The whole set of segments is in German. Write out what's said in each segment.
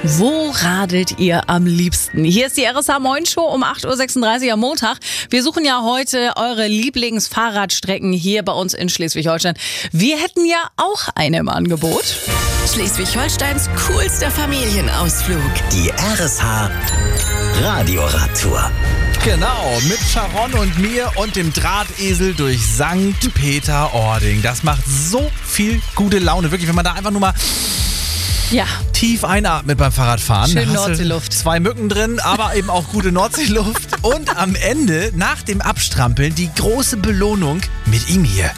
Wo radelt ihr am liebsten? Hier ist die RSH Moin Show um 8.36 Uhr am Montag. Wir suchen ja heute eure Lieblingsfahrradstrecken hier bei uns in Schleswig-Holstein. Wir hätten ja auch eine im Angebot. Schleswig-Holsteins coolster Familienausflug. Die RSH Radioradtour. Genau, mit Sharon und mir und dem Drahtesel durch St. Peter-Ording. Das macht so viel gute Laune. Wirklich, wenn man da einfach nur mal tief einatmet beim Fahrradfahren. Schön da hast du Nordseeluft. 2 Mücken drin, aber eben auch gute Nordseeluft. Und am Ende, nach dem Abstrampeln, die große Belohnung mit ihm hier.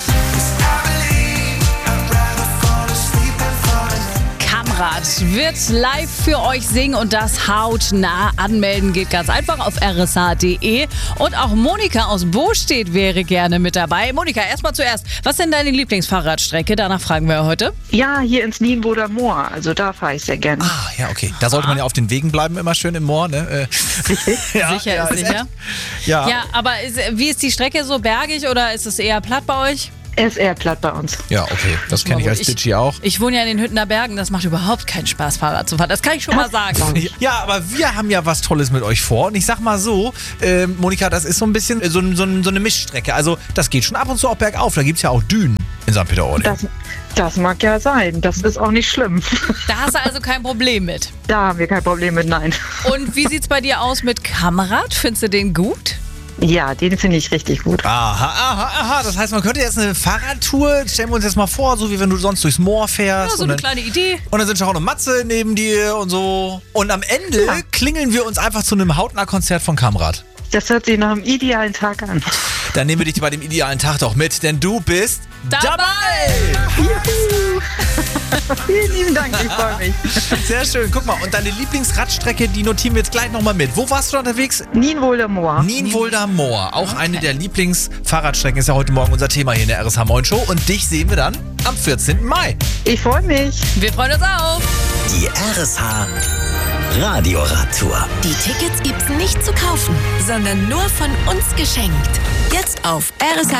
Kamrat wird live für euch singen und das hautnah. Anmelden geht ganz einfach auf rsh.de. Und auch Monika aus Bostedt wäre gerne mit dabei. Monika, erstmal zuerst, was ist denn deine Lieblingsfahrradstrecke? Danach fragen wir heute. Ja, hier ins Nienwohler Moor. Also da fahre ich sehr gerne. Ah, ja, okay. Da sollte man ja auf den Wegen bleiben, immer schön im Moor, ne? Sicher. Ja, aber wie ist die Strecke so bergig oder ist es eher platt bei euch? Er ist eher platt bei uns. Ja, okay. Das kenne ich als Digi auch. Ich wohne ja in den Hüttener Bergen, das macht überhaupt keinen Spaß, Fahrrad zu fahren. Das kann ich schon mal sagen. Ja, aber wir haben ja was Tolles mit euch vor. Und ich sag mal so, Monika, das ist so ein bisschen so eine Mischstrecke. Also das geht schon ab und zu auch bergauf. Da gibt's ja auch Dünen in St. Peter-Ording. Das mag ja sein. Das ist auch nicht schlimm. Da hast du also kein Problem mit. Da haben wir kein Problem mit, nein. Und wie sieht's bei dir aus mit Kamrat? Findest du den gut? Ja, den finde ich richtig gut. Aha. Das heißt, man könnte jetzt eine Fahrradtour, stellen wir uns jetzt mal vor, so wie wenn du sonst durchs Moor fährst. Ja, so eine kleine Idee. Und dann sind Sharon und Matze neben dir und so. Und am Ende klingeln wir uns einfach zu einem Hautnah-Konzert von Kamrat. Das hört sich nach einem idealen Tag an. Dann nehmen wir dich bei dem idealen Tag doch mit, denn du bist dabei! Juhu! Vielen lieben Dank, ich freue mich. Sehr schön. Guck mal, und deine Lieblingsradstrecke, die notieren wir jetzt gleich nochmal mit. Wo warst du unterwegs? Nienwohler Moor. Nienwohler Moor. Auch eine der Lieblingsfahrradstrecken ist ja heute Morgen unser Thema hier in der RSH Moin Show. Und dich sehen wir dann am 14. Mai. Ich freue mich. Wir freuen uns auch. Die RSH Radioradtour. Die Tickets gibt's nicht zu kaufen, sondern nur von uns geschenkt. Jetzt auf RSH